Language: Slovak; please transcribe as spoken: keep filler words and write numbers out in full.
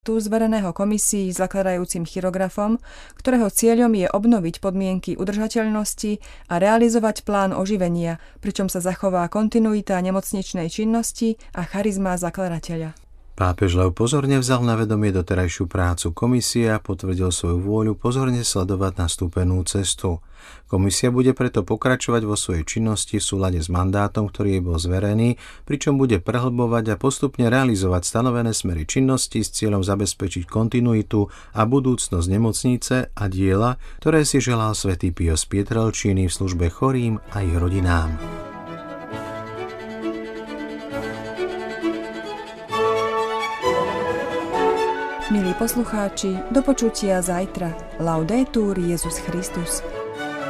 tu zvereného komisii zakladajúcim chirografom, ktorého cieľom je obnoviť podmienky udržateľnosti a realizovať plán oživenia, pričom sa zachová kontinuita nemocničnej činnosti a charizma zakladateľa. Pápež Lev pozorne vzal na vedomie doterajšiu prácu komisie a potvrdil svoju vôľu pozorne sledovať nastúpenú cestu. Komisia bude preto pokračovať vo svojej činnosti v súlade s mandátom, ktorý jej bol zverený, pričom bude prehlbovať a postupne realizovať stanovené smery činnosti s cieľom zabezpečiť kontinuitu a budúcnosť nemocnice a diela, ktoré si želal svätý Pio z Pietrelciny v službe chorým a ich rodinám. Milí poslucháči, do počutia zajtra. Laudetur Jesus Christus.